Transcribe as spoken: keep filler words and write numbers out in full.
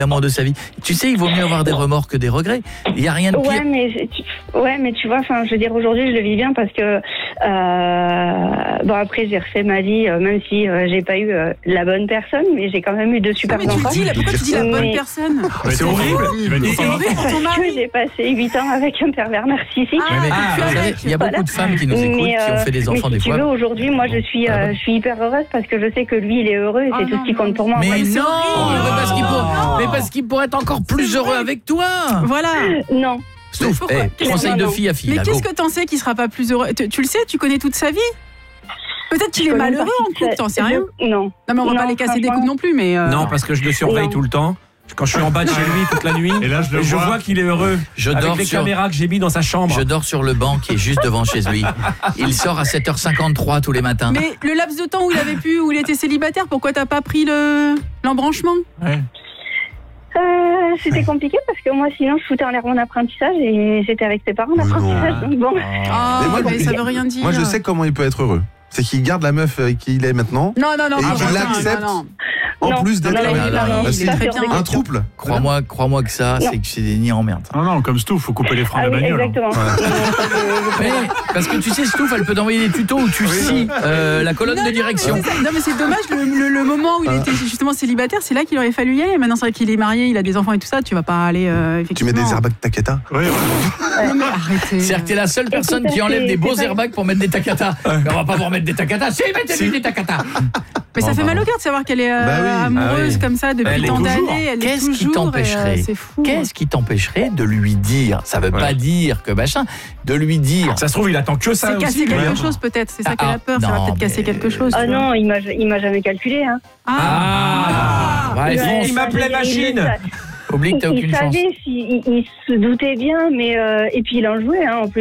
l'amour de sa vie. Tu sais, il vaut mieux avoir des remords que des regrets. Il y a rien de pire. Ouais, mais tu, ouais, mais tu vois, enfin, je veux dire, aujourd'hui, je le vis bien parce que euh, bon, après, j'ai refait ma vie, euh, même si euh, j'ai pas eu euh, la bonne personne, mais j'ai quand même eu deux super mais tu enfants. le dis, là, pourquoi tu dis la bonne Mais- personne? Mais c'est horrible. Il va être C'est content. horrible pour ton Parce mari. que j'ai passé huit ans avec un pervers narcissique. Ah, Ouais, mais tu vous fais savez, avec. il y a beaucoup de femmes qui nous écoutent, Mais, qui ont euh, fait des enfants mais des si fois. tu veux, aujourd'hui, moi, je suis, Ah euh, bon. je suis hyper heureuse parce que je sais que lui, il est heureux et Ah c'est non, tout ce qui non, compte pour moi. Mais en fait. non, horrible. mais parce qu'il Non. pour- mais parce qu'il pourrait être encore plus C'est heureux vrai. avec toi. Voilà. Non. Stouff, Pourquoi eh, conseil Non, de non. fille à fille. Mais là, qu'est-ce go. que t'en sais qu'il sera pas plus heureux? Tu, tu le sais, tu connais toute sa vie. Peut-être qu'il Je est connais une malheureux en partie de couple, sa- t'en sais rien. Non. Non, mais on va Non, pas les casser des franchement. coups non plus, mais. euh, Non, parce que je le surveille Non. tout le temps. Quand je suis en bas de chez lui toute la nuit, Et là, je le je vois. vois qu'il est heureux. Je Avec dors les sur- caméras que j'ai mis dans sa chambre. Je dors sur le banc qui est juste devant chez lui. Il sort à sept heures cinquante-trois tous les matins. Mais le laps de temps où il avait pu, où il était célibataire, pourquoi t'as pas pris le l'embranchement? Ouais. Euh, c'était compliqué parce que moi, sinon, je foutais en l'air mon apprentissage et j'étais avec ses parents Mais d'apprentissage. non. Donc bon. Ah, Mais moi, mais ça veut rien dire. Moi, je sais comment il peut être heureux. C'est qu'il garde la meuf avec qui il est maintenant, Non, non, non. Et non, qu'il non, l'accepte. non, non. en Non, plus d'être non, avec non, elle. non, non, Bah, il c'est est très bien. un trouble. Crois-moi, crois-moi que ça, Non. c'est que c'est des nids en merde. Non, non, comme Stouff, faut couper les freins Ah de la oui, bagnole. exactement. Ouais. Mais, parce que tu sais, Stouff, elle peut t'envoyer des tutos où tu scies euh, la colonne Non, de non, direction. mais c'est ça. Non, mais c'est dommage, le, le- le moment où il était justement célibataire, c'est là qu'il aurait fallu y aller. Maintenant, c'est vrai qu'il est marié, il a des enfants et tout ça, tu vas pas aller. euh, Tu mets effectivement. des airbags Takata. Ouais, ouais. Non, mais arrêtez. C'est-à-dire que t'es la seule personne Écoute, qui enlève c'est- des beaux c'est pas- airbags pour mettre des takatas. Mais on va pas vous remettre des takatas. Si, mettez-lui des takatas. Mais ça Bon, fait bah, mal au cœur de savoir qu'elle est euh, Bah oui. amoureuse Ah oui. comme ça depuis Elle est tant toujours. d'années. Elle est Qu'est-ce qui toujours, t'empêcherait et, euh, C'est fou. Qu'est-ce qui t'empêcherait de lui dire? Ça veut Ouais. pas dire que machin. De lui dire. Ça se trouve, il attend que ça C'est aussi. casser lui, quelque hein. chose peut-être, c'est ça Ah, qu'elle a peur, ça non, va peut-être mais- casser quelque chose. Ah tu vois. non, il m'a, il m'a jamais calculé. Hein. Ah, ouais, Il- fonce. il m'appelait il- machine. il- Oublie que t'as il aucune chance. savait, si- il, il se doutait bien, mais euh, et puis il en jouait hein, en plus.